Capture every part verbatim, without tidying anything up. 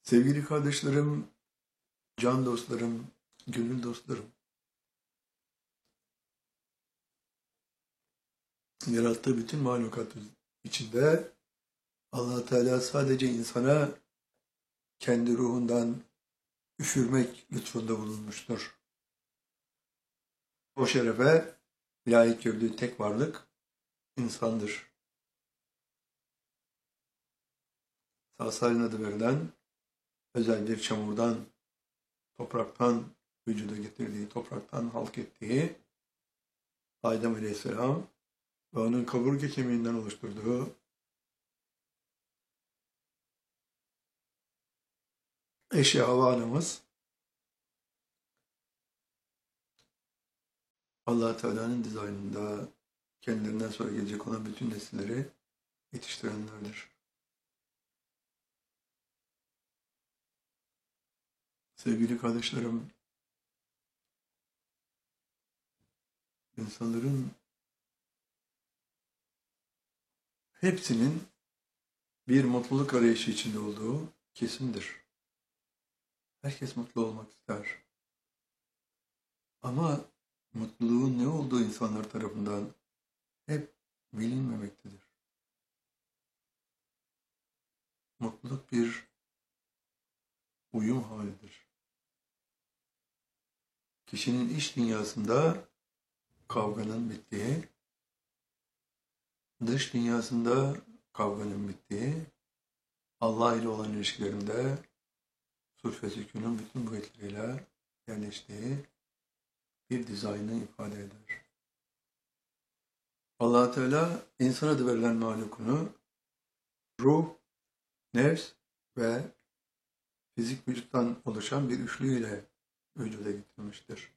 Sevgili kardeşlerim, can dostlarım, gönül dostlarım, yarattığı bütün mahlukat içinde Allah Teala sadece insana kendi ruhundan üfürmek lütfunda bulunmuştur. O şerefe layık gördüğü tek varlık insandır. Salsalin adı verilen özel bir çamurdan, topraktan vücuda getirdiği, topraktan halk ettiği Adem Aleyhisselam ve onun kaburga kemiğinden oluşturduğu eşi Havva anamız Allah Teala'nın dizaynında kendilerinden sonra gelecek olan bütün nesilleri yetiştirenlerdir. Sevgili kardeşlerim, insanların hepsinin bir mutluluk arayışı içinde olduğu kesindir. Herkes mutlu olmak ister. Ama mutluluğun ne olduğu insanlar tarafından hep bilinmemektedir. Mutluluk bir uyum halidir. Kişinin iç dünyasında kavganın bittiği, dış dünyasında kavganın bittiği, Allah ile olan ilişkilerinde sulh ve sükûnun bütün boyutlarıyla yerleştiği bir dizaynı ifade eder. Allah Teala insan adı verilen mahlukunu ruh, nefs ve fizik vücuttan oluşan bir üçlüyle vücuda getirmiştir.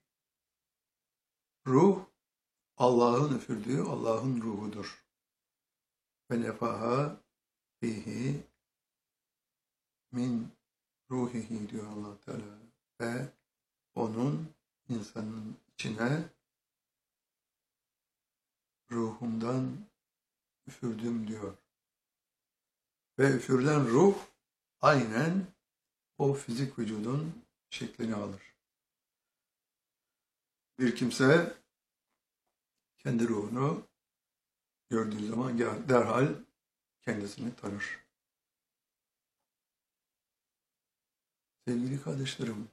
Ruh, Allah'ın üfürdüğü Allah'ın ruhudur. Ve nefaha fihi min ruhihi diyor Allah Teala. Ve onun insanın içine ruhumdan üfürdüm diyor. Ve üfürülen ruh aynen o fizik vücudun şeklini alır. Bir kimse kendi ruhunu gördüğü zaman derhal kendisini tanır. Sevgili kardeşlerim,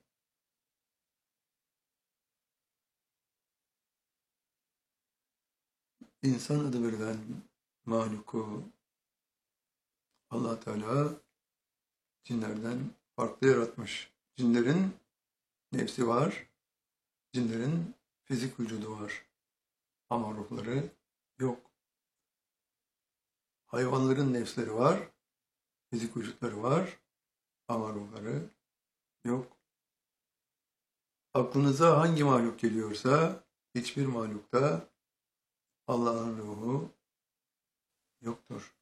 insan adı verilen mahluku Allah Teala cinlerden farklı yaratmış. Cinlerin nefsi var, cinlerin fizik vücudu var ama ruhları yok. Hayvanların nefsleri var, fizik vücutları var ama ruhları yok. Aklınıza hangi mahluk geliyorsa hiçbir mahlukta Allah'ın ruhu yoktur.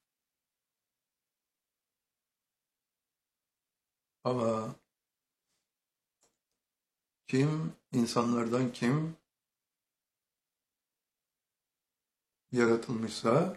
Ama kim, insanlardan kim yaratılmışsa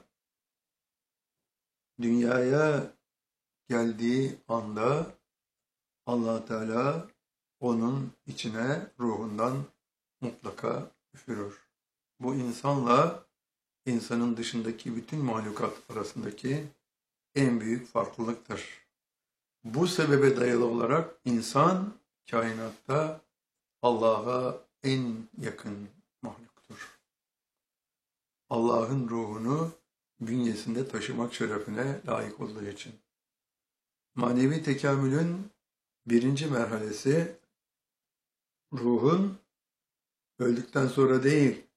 dünyaya geldiği anda Allah Teala onun içine ruhundan mutlaka üfürür. Bu insanla insanın dışındaki bütün mahlukat arasındaki en büyük farklılıktır. Bu sebebe dayalı olarak insan kainatta Allah'a en yakın mahluktur. Allah'ın ruhunu bünyesinde taşımak şerefine layık olduğu için. Manevi tekamülün birinci merhalesi ruhun öldükten sonra değil,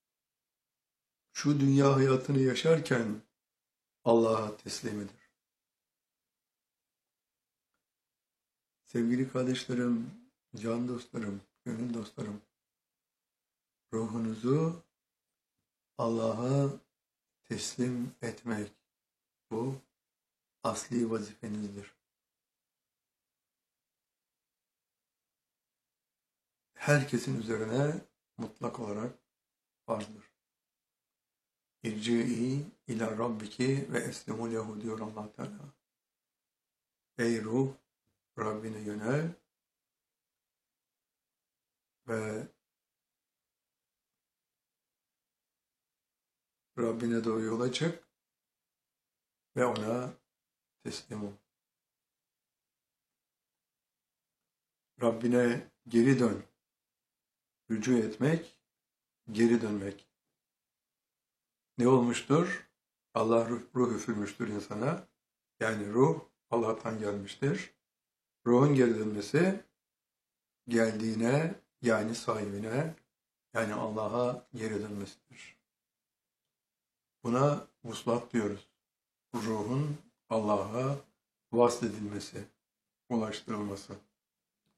şu dünya hayatını yaşarken Allah'a teslimidir. Sevgili kardeşlerim, can dostlarım, gönül dostlarım, ruhunuzu Allah'a teslim etmek, bu asli vazifenizdir. Herkesin üzerine mutlak olarak farzdır. İrci'i ila rabbiki ve eslimu lehu diyor Allah Teala. Ey ruh, Rabbine yönel ve Rabbine doğru yola çık ve ona teslim ol. Rabbine geri dön. Rücu etmek, geri dönmek. Ne olmuştur? Allah ruh, ruh üfürmüştür insana. Yani ruh Allah'tan gelmiştir. Ruhun geri dönmesi geldiğine, yani sahibine, yani Allah'a geri dönmesidir. Buna vuslat diyoruz. Ruhun Allah'a vasledilmesi, ulaştırılması.